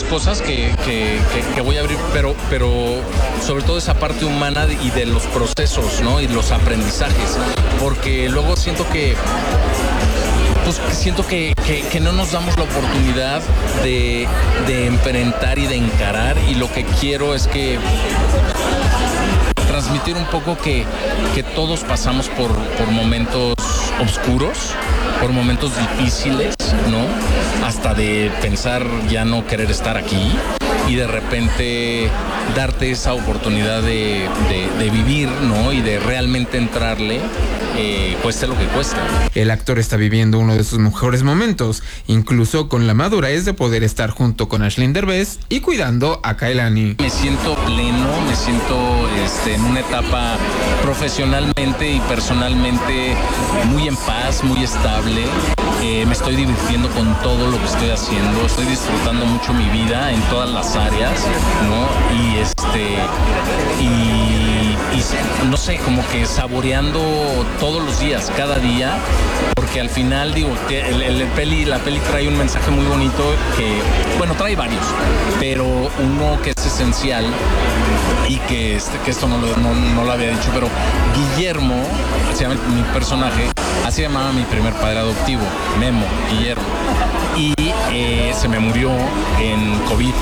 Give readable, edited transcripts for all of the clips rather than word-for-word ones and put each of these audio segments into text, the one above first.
muchas cosas que voy a abrir, pero sobre todo esa parte humana y de los procesos, ¿no? Y los aprendizajes, porque luego siento que no nos damos la oportunidad de enfrentar y de encarar, y lo que quiero es que transmitir un poco que todos pasamos por momentos oscuros, por momentos difíciles, ¿no? Hasta de pensar ya no querer estar aquí, y de repente darte esa oportunidad de vivir, ¿no? Y de realmente entrarle, cueste lo que cueste. El actor está viviendo uno de sus mejores momentos, incluso con la madurez de poder estar junto con Aislinn Derbez y cuidando a Kailani. Me siento pleno, me siento en una etapa profesionalmente y personalmente muy en paz, muy estable. Me estoy divirtiendo con todo lo que estoy haciendo, estoy disfrutando mucho mi vida en todas las áreas, ¿no? Y no sé, como que saboreando todos los días, cada día, porque al final digo que la peli trae un mensaje muy bonito que, bueno, trae varios, pero uno que es esencial y que esto no lo había dicho, pero Guillermo, se llama mi personaje, así llamaba mi primer padre adoptivo, Memo, Guillermo, y se me murió en COVID.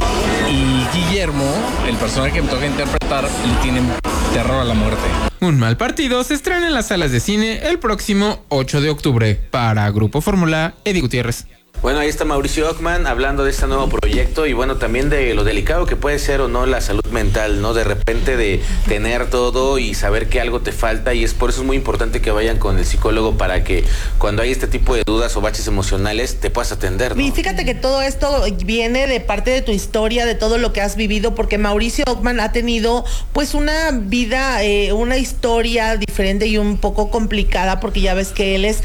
Y Guillermo, el personaje que me toca interpretar, le tiene terror a la muerte. Un mal partido se estrena en las salas de cine el próximo 8 de octubre. Para Grupo Fórmula, Eddie Gutiérrez. Bueno, ahí está Mauricio Ockman hablando de este nuevo proyecto y bueno, también de lo delicado que puede ser o no la salud mental, ¿no? De repente de tener todo y saber que algo te falta, y por eso es muy importante que vayan con el psicólogo para que cuando hay este tipo de dudas o baches emocionales te puedas atender, ¿no? Y fíjate que todo esto viene de parte de tu historia, de todo lo que has vivido, porque Mauricio Ockman ha tenido pues una vida, una historia diferente y un poco complicada, porque ya ves que él es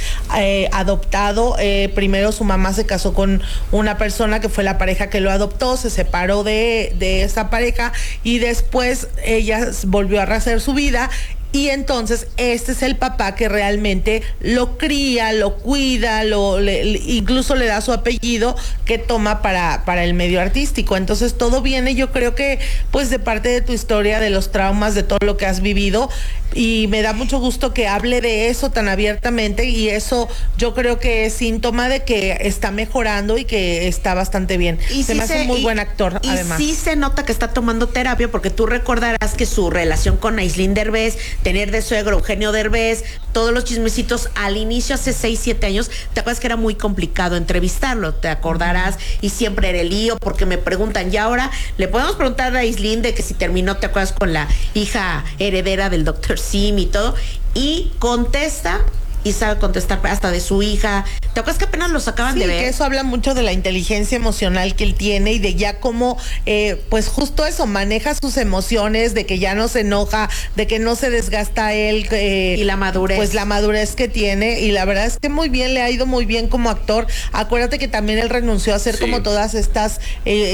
adoptado. Primero su mamá se casó con una persona que fue la pareja que lo adoptó, se separó de esa pareja y después ella volvió a rehacer su vida. Y entonces este es el papá que realmente lo cría, lo cuida, incluso le da su apellido que toma para el medio artístico. Entonces todo viene, yo creo que pues de parte de tu historia, de los traumas, de todo lo que has vivido, y me da mucho gusto que hable de eso tan abiertamente, y eso yo creo que es síntoma de que está mejorando y que está bastante bien. Y se me hace un muy buen actor, además. Y sí se nota que está tomando terapia, porque tú recordarás que su relación con Aislinn Derbez, tener de suegro Eugenio Derbez, todos los chismecitos al inicio, hace 6-7 años, te acuerdas que era muy complicado entrevistarlo, te acordarás, y siempre era el lío, porque me preguntan, y ahora le podemos preguntar a Aislinn de que si terminó, te acuerdas, con la hija heredera del Dr. Sim y todo, y contesta, y sabe contestar hasta de su hija. ¿Te acuerdas que apenas los acaban de ver? Sí, que eso habla mucho de la inteligencia emocional que él tiene y de ya cómo, pues justo eso, maneja sus emociones, de que ya no se enoja, de que no se desgasta él. Y la madurez. Pues la madurez que tiene, y la verdad es que muy bien, le ha ido muy bien como actor. Acuérdate que también él renunció a hacer como todas estas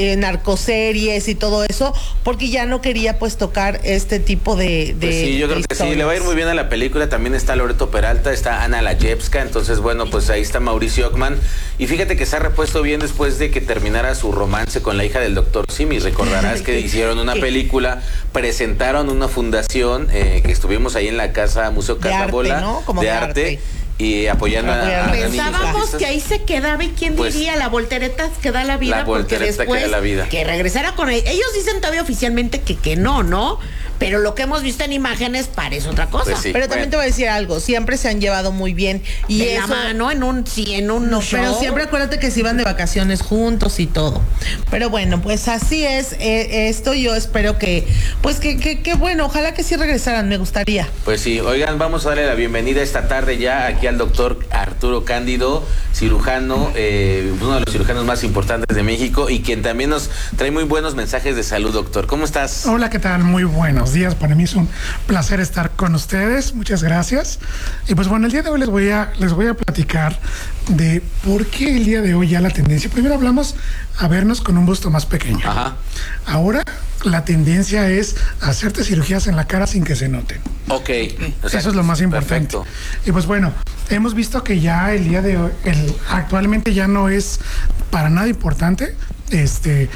narcoseries y todo eso, porque ya no quería pues tocar este tipo de pues sí, yo creo que sí, le va a ir muy bien a la película. También está Loreto Peralta, está Ana Layevska, entonces bueno, pues ahí está Mauricio Ockman, y fíjate que se ha repuesto bien después de que terminara su romance con la hija del Dr. Simi. Recordarás que hicieron una película, presentaron una fundación, que estuvimos ahí en la casa Museo Casabola, ¿no? Como de arte. Y apoyando a pensábamos que ahí se quedaba, y quién diría, la voltereta que da la vida, porque después que, da la vida, que regresara con él. Ellos dicen todavía oficialmente que no, pero lo que hemos visto en imágenes parece otra cosa. Pues sí, pero también te voy a decir algo, siempre se han llevado muy bien, y de eso, la mano en un show. Pero siempre acuérdate que se iban de vacaciones juntos y todo. Pero bueno, pues así es esto. Yo espero que bueno, ojalá que sí regresaran, me gustaría. Pues sí, oigan, vamos a darle la bienvenida esta tarde ya aquí al doctor Arturo Cándido, cirujano, uno de los cirujanos más importantes de México, y quien también nos trae muy buenos mensajes de salud. Doctor, ¿cómo estás? Hola, ¿qué tal? Muy buenos días, para mí es un placer estar con ustedes, muchas gracias. Y pues bueno, el día de hoy les voy a platicar de por qué el día de hoy ya la tendencia. Primero hablamos a vernos con un busto más pequeño. Ajá. Ahora la tendencia es hacerte cirugías en la cara sin que se noten. Ok. Eso es lo más importante. Perfecto. Y pues bueno, hemos visto que ya el día de hoy, actualmente ya no es para nada importante